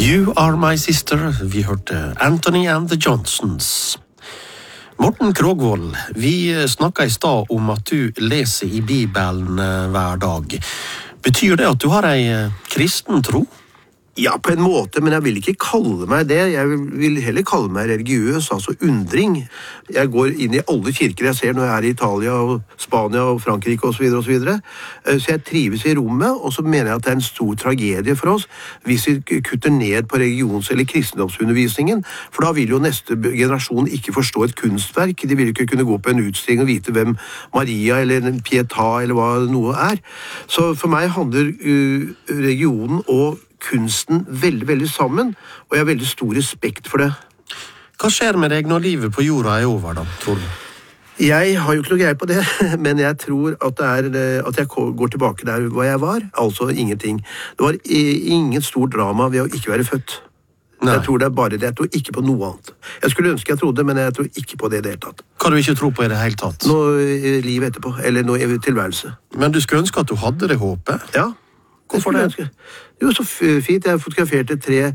You Are My Sister, vi hørte Anthony and the Johnsons. Morten Krogvold, vi snakket i stad om at du leser i Bibelen hver dag. Betyr det at du har en kristen tro? Ja, på en måte, men jeg vil ikke kalle meg det. Jeg vil heller kalle meg religiøs, altså undring. Jeg går inn i alle kirker jeg ser når jeg er i Italia og Spania og Frankrike og så videre og så videre. Så jeg trives i rommet, og så mener jeg at det er en stor tragedie for oss hvis vi kutter ned på religions- eller kristendomsundervisningen, for da vil jo neste generasjon ikke forstå et kunstverk. De vil ikke kunne gå på en utstilling og vite hvem Maria eller en Pietà eller hva noe er. Så for meg handler religionen og kunsten veldig, veldig sammen, og jeg har veldig stor respekt for det. Hva skjer med deg når livet på jorda er over, da, tror du? Jeg har jo ikke noe greie på det, men jeg tror at jeg går tilbake der hvor jeg var, altså ingenting. Det var ingen stor drama ved å ikke være født. Nei. Jeg tror det er bare det, jeg tror ikke på noe annet. Jeg skulle ønske jeg trodde, men jeg tror ikke på det i det hele tatt. Hva du ikke tror på i det hele tatt? Noe liv etterpå, eller noe tilværelse. Men du skulle ønske at du hadde det håpet? Ja. Hvorfor det? Jo, så fint. Jeg fotograferte 3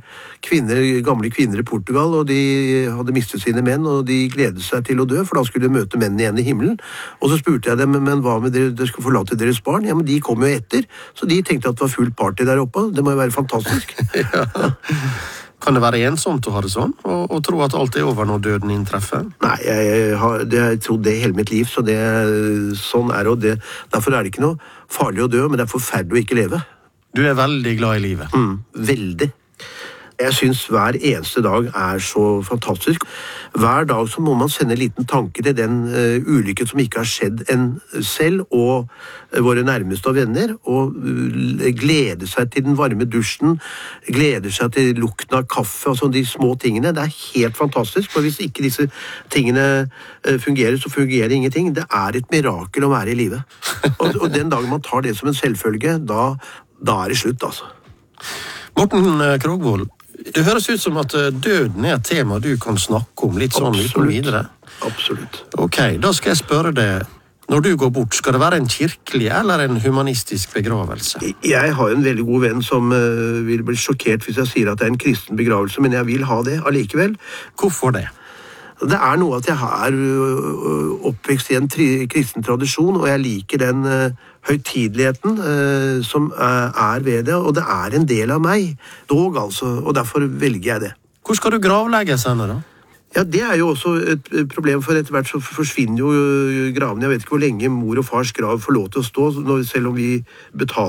gamle kvinner i Portugal, og de hadde mistet sine menn, og de gledet seg til å dø, for da skulle de møte mennene igjen i himmelen. Og så spurte jeg dem, men hva med dere skulle forlate deres barn? Ja, men de kom jo etter, så de tenkte at det var fullt party der oppe. Det må jo være fantastisk. Ja. Kan det være ensomt å ha det sånn, og tro at alt er over når døden inntreffer? Nei, jeg har trodd det hele mitt liv, så sånn er det. Derfor er det ikke noe farlig å dø, men det er forferdelig å ikke leve. Du er veldig glad i livet. Veldig. Jeg synes hver eneste dag er så fantastisk. Hver dag så må man sende en liten tanke til den ulykken som ikke har skjedd en selv og våre nærmeste og venner, og glede seg til den varme dusjen, glede seg til lukten av kaffe og sånne de små tingene. Det er helt fantastisk, for hvis ikke disse tingene fungerer, så fungerer ingenting. Det er et mirakel å være i livet. Og den dagen man tar det som en selvfølge, da er det slutt, altså. Morten Krogvold, det høres ut som at døden er et tema du kan snakke om litt sånn uten videre. Absolutt. Ok, da skal jeg spørre deg, når du går bort, skal det være en kirkelig eller en humanistisk begravelse? Jeg har en veldig god venn som vil bli sjokkert hvis jeg sier at det er en kristen begravelse, men jeg vil ha det allikevel. Hvorfor det? Det er noe at jeg har oppvekst i en kristen tradisjon, og jeg liker den høytideligheten som er ved det, og det er en del av meg, dog altså, og derfor velger jeg det. Hvor skal du gravlegges henne da? Ja, det er jo også et problem, for etter hvert så forsvinner jo gravene. Jeg vet ikke hvor lenge mor og fars grav får lov til å stå, selv om vi betaler